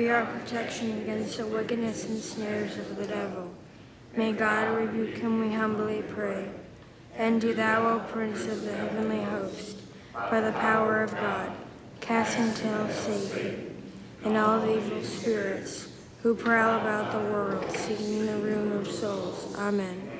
be our protection against the wickedness and snares of the devil. May God rebuke him, we humbly pray. And do thou, O Prince of the heavenly host, by the power of God, cast into hell Satan and all the evil spirits who prowl about the world, seeking the ruin of souls. Amen.